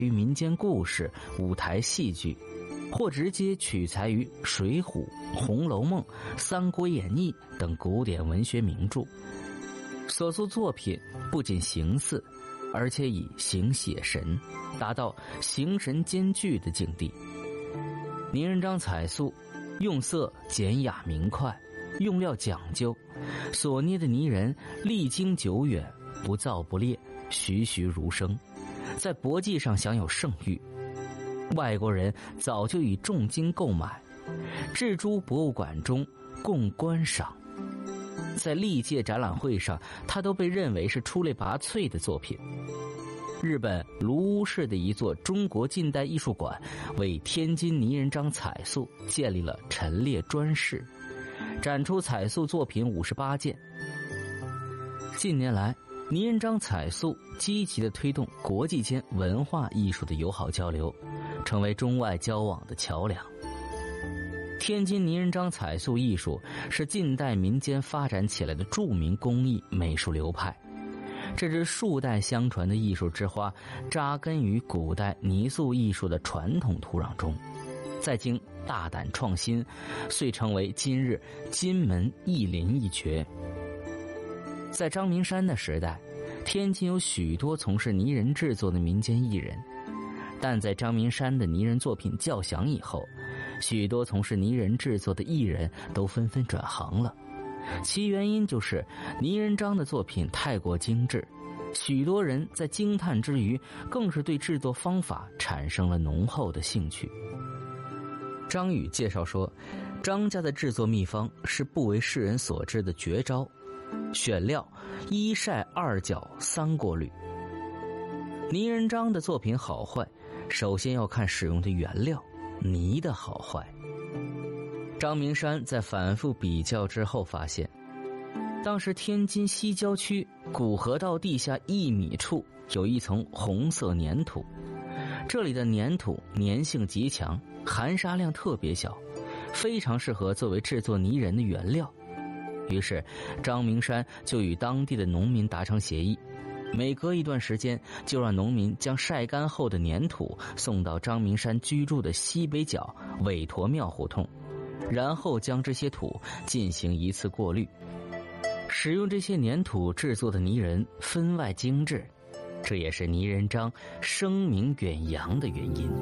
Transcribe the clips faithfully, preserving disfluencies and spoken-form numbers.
于民间故事、舞台戏剧，或直接取材于《水浒》《红楼梦》《三国演义》等古典文学名著。所塑作品不仅形似，而且以形写神，达到形神兼具的境地。泥人张彩塑用色简雅明快，用料讲究，所捏的泥人历经久远，不燥不裂，栩栩如生，在国际上享有盛誉。外国人早就以重金购买，置诸博物馆中供观赏。在历届展览会上，它都被认为是出类拔萃的作品。日本卢屋市的一座中国近代艺术馆为天津泥人张彩塑建立了陈列专室，展出彩塑作品五十八件。近年来，泥人张彩塑积极地推动国际间文化艺术的友好交流，成为中外交往的桥梁。天津泥人张彩塑艺术是近代民间发展起来的著名工艺美术流派，这支数代相传的艺术之花扎根于古代泥塑艺术的传统土壤中，再经大胆创新，遂成为今日金门一林一绝。在张明山的时代，天津有许多从事泥人制作的民间艺人，但在张明山的泥人作品较响以后，许多从事泥人制作的艺人都纷纷转行了。其原因就是泥人张的作品太过精致，许多人在惊叹之余，更是对制作方法产生了浓厚的兴趣。张宇介绍说，张家的制作秘方是不为世人所知的绝招，选料一晒二搅三过滤。泥人张的作品好坏，首先要看使用的原料泥的好坏。张明山在反复比较之后发现，当时天津西郊区古河道地下一米处有一层红色粘土，这里的粘土粘性极强，含沙量特别小，非常适合作为制作泥人的原料。于是张明山就与当地的农民达成协议，每隔一段时间就让农民将晒干后的粘土送到张明山居住的西北角韦陀庙胡同，然后将这些土进行一次过滤。使用这些粘土制作的泥人分外精致，这也是泥人张声名远扬的原因。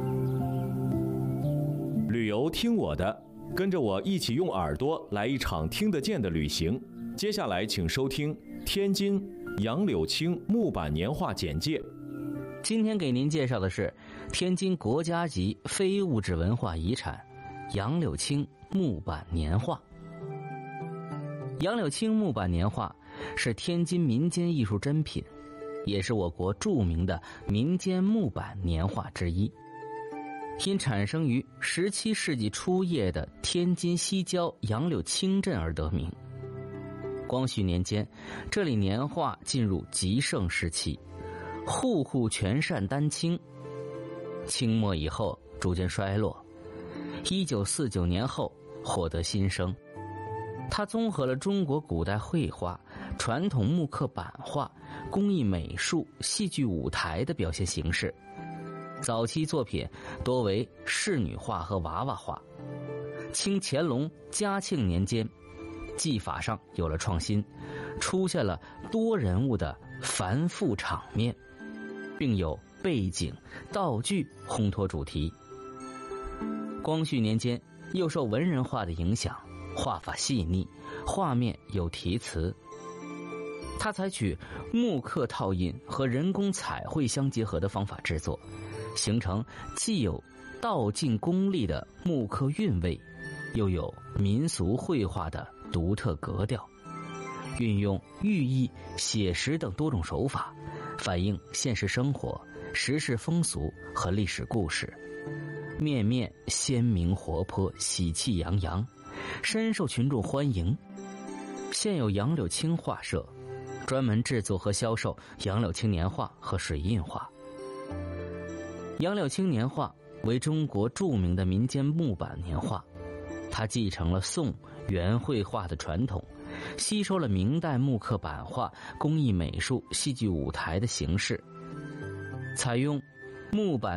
旅游听我的，跟着我一起用耳朵来一场听得见的旅行。接下来请收听天津杨柳青木板年画简介。 今天给您介绍的是天津国家级非物质文化遗产杨柳青木板年画。杨柳青木板年画是天津民间艺术珍品，也是我国著名的民间木板年画之一。因产生于十七世纪初叶的天津西郊杨柳青镇而得名。光绪年间，这里年画进入极盛时期，户户全扇丹青。清末以后逐渐衰落，一九四九年后获得新生。它综合了中国古代绘画、传统木刻版画、工艺美术、戏剧舞台的表现形式。早期作品多为仕女画和娃娃画。清乾隆、嘉庆年间，技法上有了创新，出现了多人物的繁复场面，并有背景、道具烘托主题。光绪年间又受文人画的影响，画法细腻，画面有题词。他采取木刻套印和人工彩绘相结合的方法制作，形成既有道劲功力的木刻韵味，又有民俗绘画的独特格调，运用寓意、写实等多种手法，反映现实生活、时事风俗和历史故事，面面鲜明活泼，喜气洋洋，深受群众欢迎。现有杨柳青画社，专门制作和销售杨柳青年画和水印画。杨柳青年画为中国著名的民间木板年画，它继承了宋元绘画的传统，吸收了明代木刻版画、工艺美术、戏剧舞台的形式，采用木板